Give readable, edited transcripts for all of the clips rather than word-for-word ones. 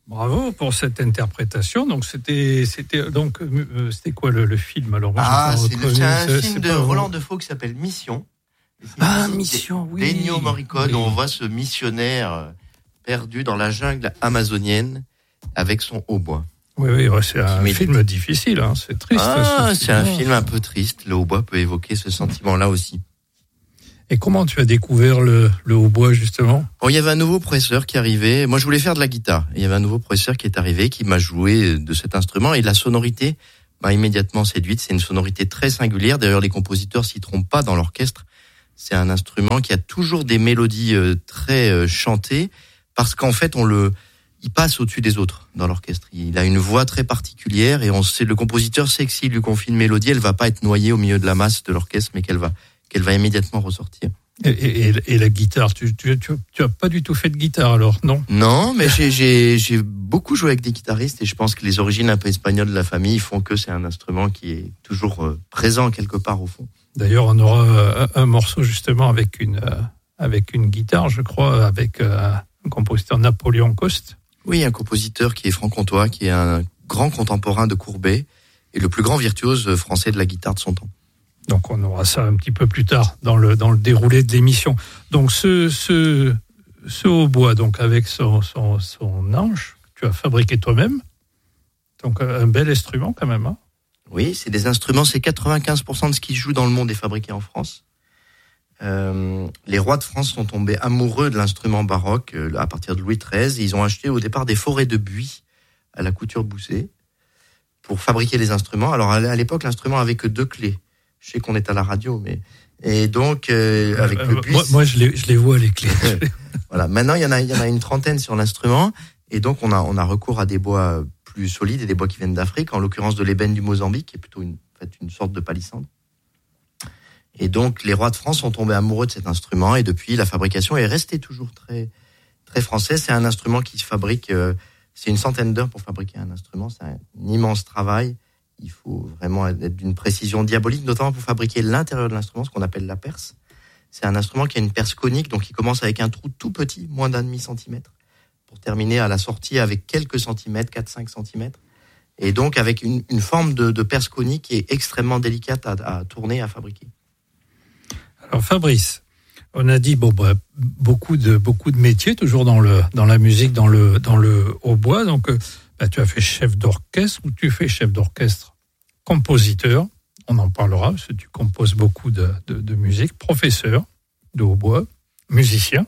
Bravo pour cette interprétation. Donc c'était quoi le film alors? C'est un film de Roland Defoe qui s'appelle Mission. Mission, oui. d'Ennio Morricone, où on voit ce missionnaire perdu dans la jungle amazonienne avec son hautbois. Oui, c'est un film difficile, hein. C'est triste. C'est un film un peu triste. Le hautbois peut évoquer ce sentiment-là aussi. Et comment tu as découvert le hautbois, justement? Bon, il y avait un nouveau professeur qui arrivait. Moi, je voulais faire de la guitare. Il y avait un nouveau professeur qui est arrivé, qui m'a joué de cet instrument. Et la sonorité m'a immédiatement séduite. C'est une sonorité très singulière. D'ailleurs, les compositeurs s'y trompent pas dans l'orchestre. C'est un instrument qui a toujours des mélodies très chantées, parce qu'en fait, il passe au-dessus des autres dans l'orchestre. Il a une voix très particulière et le compositeur sait que s'il lui confie une mélodie, elle va pas être noyée au milieu de la masse de l'orchestre, mais qu'elle va immédiatement ressortir. Et la guitare, tu as pas du tout fait de guitare alors, non? Non, mais j'ai beaucoup joué avec des guitaristes et je pense que les origines un peu espagnoles de la famille font que c'est un instrument qui est toujours présent quelque part au fond. D'ailleurs, on aura un morceau justement avec une guitare, je crois, avec un compositeur, Napoléon Coste. Oui, un compositeur qui est franc-comtois, qui est un grand contemporain de Courbet et le plus grand virtuose français de la guitare de son temps. Donc on aura ça un petit peu plus tard dans le déroulé de l'émission. Donc ce hautbois, donc avec son anche, que tu as fabriqué toi-même. Donc un bel instrument quand même, hein? Oui, c'est des instruments, c'est 95% de ce qui se joue dans le monde est fabriqué en France. Les rois de France sont tombés amoureux de l'instrument baroque à partir de Louis XIII. Ils ont acheté au départ des forêts de buis à la Couture-Boussay pour fabriquer les instruments. Alors à l'époque, l'instrument avait que 2 clés. Je sais qu'on est à la radio, mais et donc avec le buis. Moi, je les vois les clés. Voilà. Maintenant, il y en a une trentaine sur l'instrument, et donc on a recours à des bois plus solides et des bois qui viennent d'Afrique, en l'occurrence de l'ébène du Mozambique, qui est plutôt une sorte de palissandre. Et donc les rois de France sont tombés amoureux de cet instrument, et depuis la fabrication est restée toujours très très française. C'est un instrument qui se fabrique. C'est une centaine d'heures pour fabriquer un instrument. C'est un immense travail. Il faut vraiment être d'une précision diabolique, notamment pour fabriquer l'intérieur de l'instrument, ce qu'on appelle la perce. C'est un instrument qui a une perce conique, donc il commence avec un trou tout petit, moins d'1,5 centimètre, pour terminer à la sortie avec quelques centimètres, 4-5 centimètres. Et donc avec une forme de perce conique qui est extrêmement délicate à tourner, à fabriquer. Alors Fabrice, on a dit beaucoup de métiers, toujours dans la musique, dans le hautbois. Donc tu as fait chef d'orchestre, ou tu fais chef d'orchestre, compositeur, on en parlera, parce que tu composes beaucoup de musique, professeur de hautbois, musicien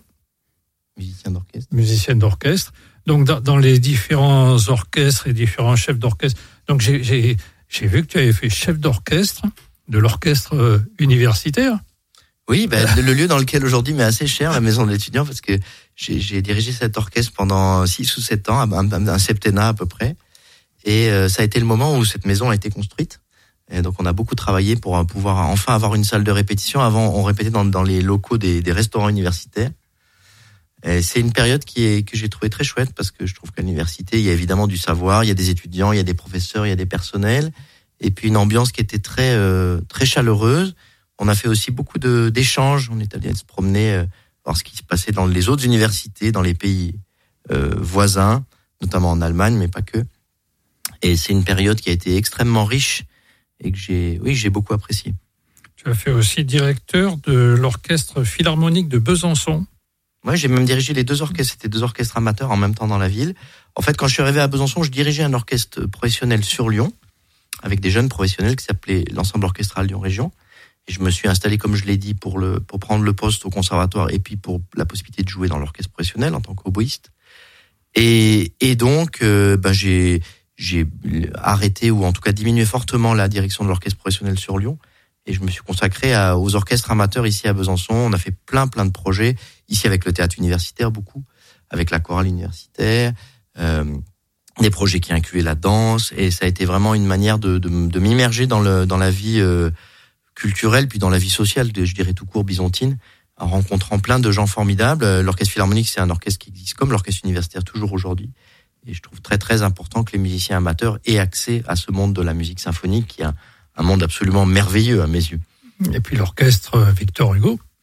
d'orchestre. Donc dans les différents orchestres et différents chefs d'orchestre. Donc j'ai vu que tu avais fait chef d'orchestre de l'orchestre universitaire. Oui, le lieu dans lequel aujourd'hui m'est assez cher, la maison de l'étudiant, parce que j'ai dirigé cet orchestre pendant 6 ou 7 ans, un septennat à peu près. Et ça a été le moment où cette maison a été construite. Et donc on a beaucoup travaillé pour pouvoir enfin avoir une salle de répétition. Avant, on répétait dans les locaux des restaurants universitaires. Et c'est une période que j'ai trouvé très chouette, parce que je trouve qu'à l'université, il y a évidemment du savoir, il y a des étudiants, il y a des professeurs, il y a des personnels, et puis une ambiance qui était très très chaleureuse. On a fait aussi beaucoup d'échanges. On est allé se promener, voir ce qui se passait dans les autres universités, dans les pays voisins, notamment en Allemagne, mais pas que. Et c'est une période qui a été extrêmement riche et que j'ai beaucoup apprécié. Tu as fait aussi directeur de l'orchestre philharmonique de Besançon. Ouais, j'ai même dirigé les 2 orchestres. C'était 2 orchestres amateurs en même temps dans la ville. En fait, quand je suis arrivé à Besançon, je dirigeais un orchestre professionnel sur Lyon, avec des jeunes professionnels qui s'appelait l'Ensemble orchestral Lyon Région. Et je me suis installé, comme je l'ai dit, pour prendre le poste au conservatoire et puis pour la possibilité de jouer dans l'orchestre professionnel en tant qu'oboïste. Et donc, j'ai arrêté, ou en tout cas diminué fortement la direction de l'orchestre professionnel sur Lyon. Et je me suis consacré aux orchestres amateurs ici à Besançon. On a fait plein de projets. Ici avec le théâtre universitaire, beaucoup. Avec la chorale universitaire. Des projets qui incluaient la danse. Et ça a été vraiment une manière de m'immerger dans la vie culturelle, puis dans la vie sociale, je dirais tout court, byzantine, en rencontrant plein de gens formidables. L'orchestre philharmonique, c'est un orchestre qui existe comme l'orchestre universitaire toujours aujourd'hui. Et je trouve très très important que les musiciens amateurs aient accès à ce monde de la musique symphonique, qui est un monde absolument merveilleux à mes yeux. Et puis l'orchestre Victor Hugo.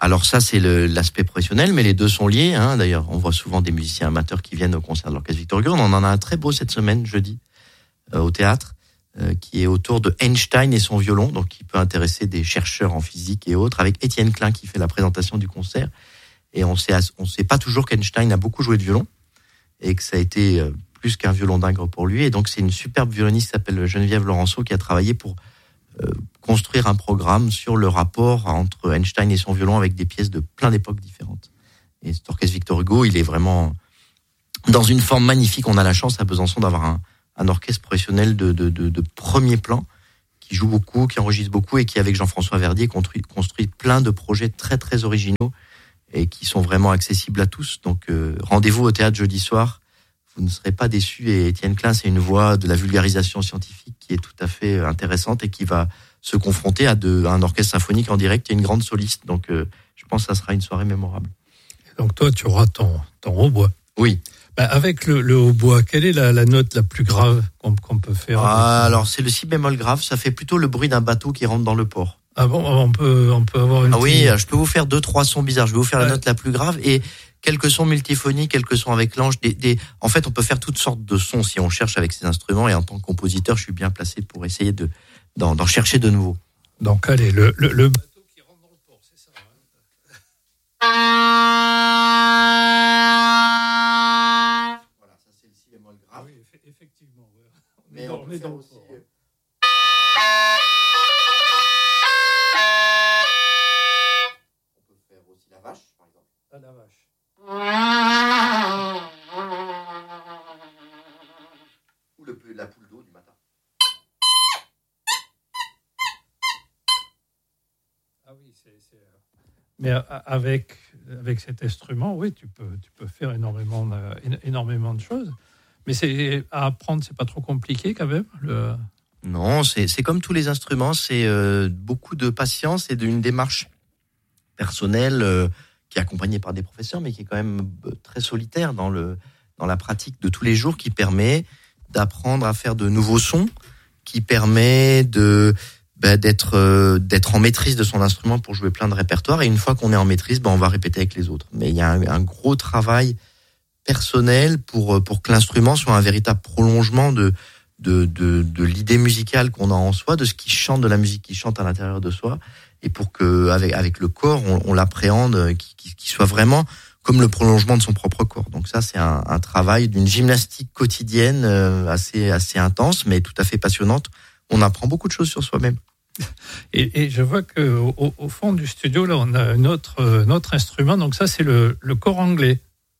Alors ça, c'est l'aspect professionnel, mais les deux sont liés. Hein. D'ailleurs, on voit souvent des musiciens amateurs qui viennent au concert de l'Orchestre Victor Hugo. On en a un très beau cette semaine, jeudi, au théâtre, qui est autour de Einstein et son violon, donc qui peut intéresser des chercheurs en physique et autres, avec Étienne Klein qui fait la présentation du concert. Et on sait pas toujours qu'Einstein a beaucoup joué de violon et que ça a été plus qu'un violon d'ingre pour lui. Et donc c'est une superbe violoniste qui s'appelle Geneviève Laurenceau qui a travaillé pour construire un programme sur le rapport entre Einstein et son violon avec des pièces de plein d'époques différentes. Et cet orchestre Victor Hugo, il est vraiment dans une forme magnifique. On a la chance à Besançon d'avoir un orchestre professionnel de premier plan qui joue beaucoup, qui enregistre beaucoup et qui, avec Jean-François Verdier, construit plein de projets très très originaux et qui sont vraiment accessibles à tous. Donc rendez-vous au théâtre jeudi soir. Vous ne serez pas déçus. Et Étienne Klein, c'est une voix de la vulgarisation scientifique qui est tout à fait intéressante et qui va se confronter à un orchestre symphonique en direct et une grande soliste. Donc, je pense que ça sera une soirée mémorable. Et donc, toi, tu auras ton hautbois. Oui. Avec le hautbois, quelle est la note la plus grave qu'on peut faire? Alors, c'est le si bémol grave. Ça fait plutôt le bruit d'un bateau qui rentre dans le port. Ah bon, on peut avoir une... Oui, je peux vous faire 2-3 sons bizarres. Je vais vous faire la note la plus grave et quelques sons multiphoniques, quelques sons avec l'ange. En fait, on peut faire toutes sortes de sons si on cherche avec ces instruments. Et en tant que compositeur, je suis bien placé pour essayer d'en chercher de nouveaux. Donc, allez, le bateau qui rentre dans le port, c'est ça. Voilà, ça c'est le si bémol grave. Oui, effectivement. Mais on est dans le port. On peut faire aussi la vache, par exemple. Ah, la vache. Ou la poule d'eau du matin. Ah oui, mais avec cet instrument, oui, tu peux faire énormément de choses. Mais à apprendre, c'est pas trop compliqué quand même. Non, c'est comme tous les instruments, c'est beaucoup de patience et d'une démarche personnelle qui est accompagnée par des professeurs, mais qui est quand même très solitaire dans la pratique de tous les jours, qui permet d'apprendre à faire de nouveaux sons, qui permet d'être en maîtrise de son instrument pour jouer plein de répertoires. Et une fois qu'on est en maîtrise, on va répéter avec les autres. Mais il y a un gros travail personnel pour que l'instrument soit un véritable prolongement de l'idée musicale qu'on a en soi, de ce qui chante, de la musique qui chante à l'intérieur de soi, et pour que avec le corps on l'appréhende, qui soit vraiment comme le prolongement de son propre corps. Donc ça, c'est un travail d'une gymnastique quotidienne assez intense, mais tout à fait passionnante. On apprend beaucoup de choses sur soi-même. Et je vois que au fond du studio là, on a notre instrument. Donc ça, c'est le cor anglais.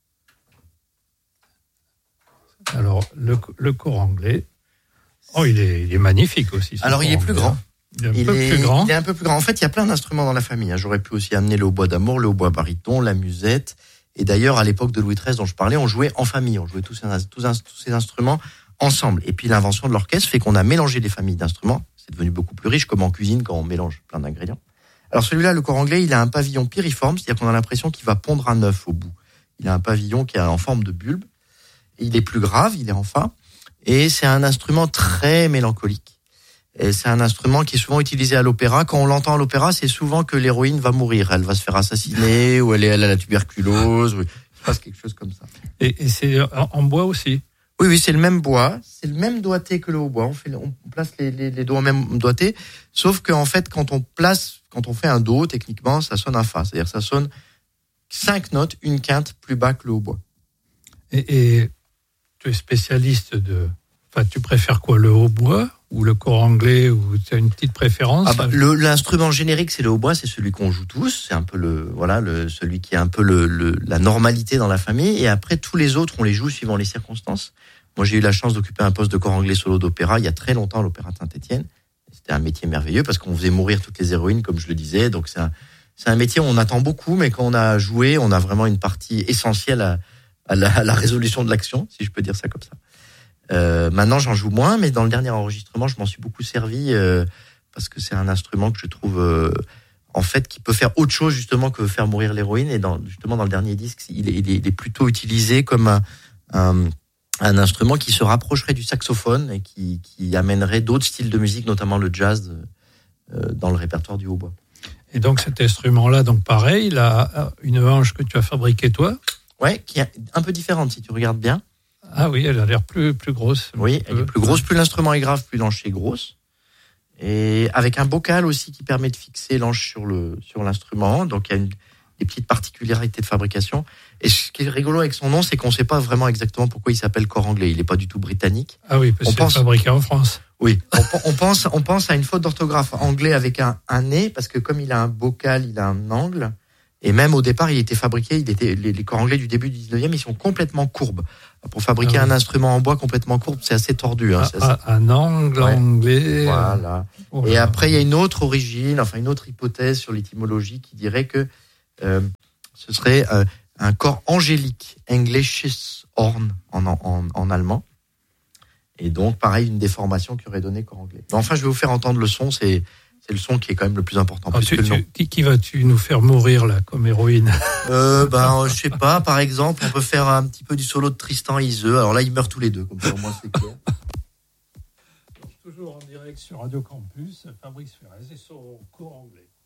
Alors le cor anglais. Oh, il est magnifique aussi. Alors, il est plus grand. Il est un peu plus grand. En fait, il y a plein d'instruments dans la famille. J'aurais pu aussi amener le hautbois d'amour, le hautbois baryton, la musette. Et d'ailleurs, à l'époque de Louis XIII dont je parlais, on jouait en famille. On jouait tous ces instruments ensemble. Et puis, l'invention de l'orchestre fait qu'on a mélangé les familles d'instruments. C'est devenu beaucoup plus riche, comme en cuisine, quand on mélange plein d'ingrédients. Alors, celui-là, le cor anglais, il a un pavillon piriforme, c'est-à-dire qu'on a l'impression qu'il va pondre un œuf au bout. Il a un pavillon qui est en forme de bulbe. Et il est plus grave, il est en fa. Et c'est un instrument très mélancolique. Et c'est un instrument qui est souvent utilisé à l'opéra. Quand on l'entend à l'opéra, c'est souvent que l'héroïne va mourir. Elle va se faire assassiner, ou elle a la tuberculose, ou il se passe quelque chose comme ça. Et c'est en bois aussi? Oui, c'est le même bois. C'est le même doigté que le hautbois. On place les doigts au même doigté. Sauf qu'en fait, quand on fait un do, techniquement, ça sonne un fa. C'est-à-dire, ça sonne 5 notes, une quinte plus bas que le hautbois. Et tu es spécialiste tu préfères quoi, le hautbois ou le cor anglais, ou tu as une petite préférence? L'instrument générique, c'est le hautbois, c'est celui qu'on joue tous, c'est un peu celui qui est un peu la normalité dans la famille, et après tous les autres, on les joue suivant les circonstances. Moi, j'ai eu la chance d'occuper un poste de cor anglais solo d'opéra il y a très longtemps à l'Opéra de Saint-Étienne. C'était un métier merveilleux parce qu'on faisait mourir toutes les héroïnes, comme je le disais. Donc c'est un métier où on attend beaucoup, mais quand on a joué, on a vraiment une partie essentielle à la résolution de l'action, si je peux dire ça comme ça. Maintenant, j'en joue moins, mais dans le dernier enregistrement, je m'en suis beaucoup servi parce que c'est un instrument que je trouve en fait qui peut faire autre chose justement que faire mourir l'héroïne. Et dans le dernier disque, il est plutôt utilisé comme un instrument qui se rapprocherait du saxophone et qui amènerait d'autres styles de musique, notamment le jazz, dans le répertoire du hautbois. Et donc cet instrument-là, donc pareil, il a une hanche que tu as fabriquée toi. Ouais, qui est un peu différente si tu regardes bien. Ah oui, elle a l'air plus grosse. Oui, elle est plus grosse. Plus l'instrument est grave, plus l'anche est grosse. Et avec un bocal aussi qui permet de fixer l'anche sur l'instrument. Donc il y a des petites particularités de fabrication. Et ce qui est rigolo avec son nom, c'est qu'on ne sait pas vraiment exactement pourquoi il s'appelle cor anglais. Il n'est pas du tout britannique. Ah oui, parce que c'est fabriqué en France. Oui, on pense à une faute d'orthographe anglais avec un nez, parce que comme il a un bocal, il a un angle. Et même au départ, il était fabriqué, les cors anglais du début du 19e, ils sont complètement courbes. Pour fabriquer un instrument en bois complètement courbe, c'est assez tordu. Hein, un angle anglais. Voilà. Et après, il y a une autre origine, enfin une autre hypothèse sur l'étymologie qui dirait que ce serait un corps angélique, Englisches Horn en allemand. Et donc, pareil, une déformation qui aurait donné corps anglais. Mais enfin, je vais vous faire entendre le son, c'est le son qui est quand même le plus important. Qui vas-tu nous faire mourir, là, comme héroïne? Je sais pas, par exemple, on peut faire un petit peu du solo de Tristan Iseux. Alors là, ils meurent tous les deux, comme ça, au moins, c'est clair. Toujours en direct sur Radio Campus, Fabrice Ferrez et son cours anglais.